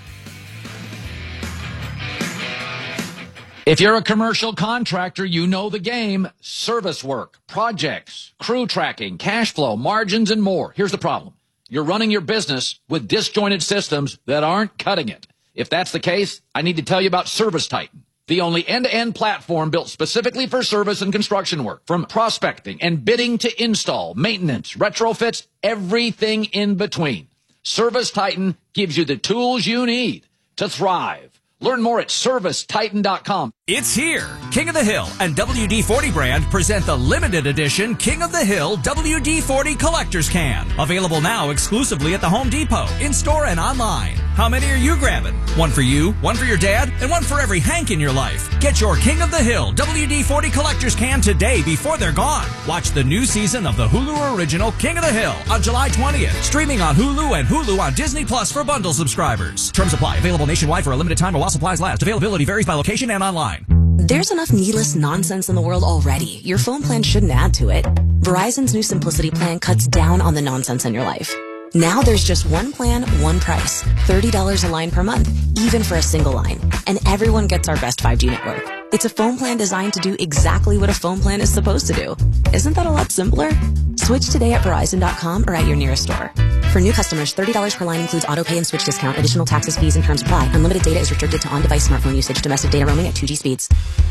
If you're a commercial contractor, you know the game. Service work, projects, crew tracking, cash flow, margins, and more. Here's the problem. You're running your business with disjointed systems that aren't cutting it. If that's the case, I need to tell you about Service Titan, the only end-to-end platform built specifically for service and construction work. From prospecting and bidding to install, maintenance, retrofits, everything in between. Service Titan gives you the tools you need to thrive. Learn more at ServiceTitan.com. It's here. King of the Hill and WD-40 brand present the limited edition King of the Hill WD-40 Collector's Can. Available now exclusively at the Home Depot, in-store and online. How many are you grabbing? One for you, one for your dad, and one for every Hank in your life. Get your King of the Hill WD-40 Collector's Can today before they're gone. Watch the new season of the Hulu original King of the Hill on July 20th. Streaming on Hulu and Hulu on Disney Plus for bundle subscribers. Terms apply. Available nationwide for a limited time or while supplies last. Availability varies by location and online. There's enough needless nonsense in the world already. Your phone plan shouldn't add to it. Verizon's new Simplicity plan cuts down on the nonsense in your life. Now there's just one plan, one price. $30 a line per month, even for a single line. And everyone gets our best 5G network. It's a phone plan designed to do exactly what a phone plan is supposed to do. Isn't that a lot simpler? Switch today at Verizon.com or at your nearest store. For new customers, $30 per line includes auto pay and switch discount. Additional taxes, fees, and terms apply. Unlimited data is restricted to on-device smartphone usage. Domestic data roaming at 2G speeds.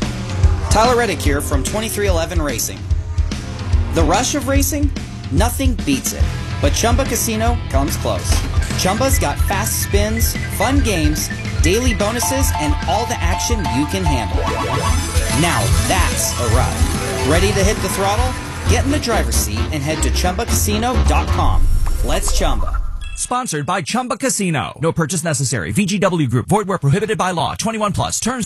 Tyler Reddick here from 2311 Racing. The rush of racing? Nothing beats it. But Chumba Casino comes close. Chumba's got fast spins, fun games, daily bonuses, and all the action you can handle. Now that's a ride. Ready to hit the throttle? Get in the driver's seat and head to ChumbaCasino.com. Let's Chumba. Sponsored by Chumba Casino. No purchase necessary. VGW Group. Void where prohibited by law. 21 plus. Terms.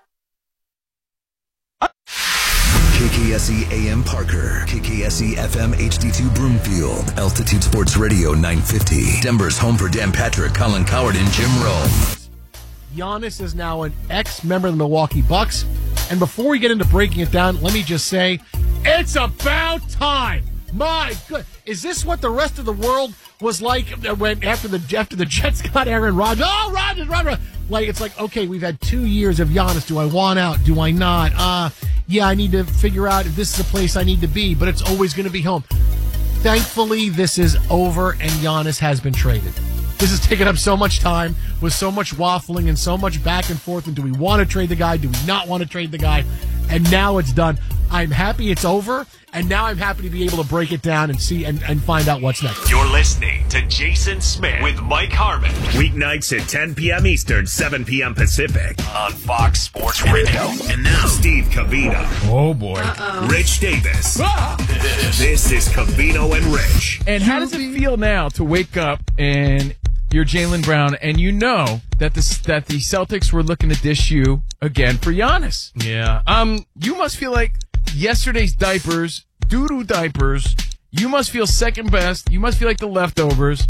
KKSE AM Parker, KKSE FM HD2 Broomfield, Altitude Sports Radio 950, Denver's home for Dan Patrick, Colin Coward, and Jim Rome. Giannis is now an ex-member of the Milwaukee Bucks. And before we get into breaking it down, let me just say, it's about time. My good, is this what the rest of the world was like when after the Jets got Aaron Rodgers? Oh, Rodgers. Like, it's like, okay, we've had 2 years of Giannis. Do I want out? Do I not? Yeah, I need to figure out if this is the place I need to be, but it's always going to be home. Thankfully, this is over and Giannis has been traded. This has taken up so much time with so much waffling and so much back and forth. And do we want to trade the guy? Do we not want to trade the guy? And now it's done. I'm happy it's over. And now I'm happy to be able to break it down and see and find out what's next. You're listening to Jason Smith with Mike Harmon. Weeknights at 10 p.m. Eastern, 7 p.m. Pacific on Fox Sports Radio. And now, Steve Covino. Oh, boy. Rich Davis. This is Covino and Rich. And how does it feel now to wake up and you're Jaylen Brown, and you know that the Celtics were looking to dish you again for Giannis. Yeah. You must feel like yesterday's diapers, doo-doo diapers. You must feel second best. You must feel like the leftovers.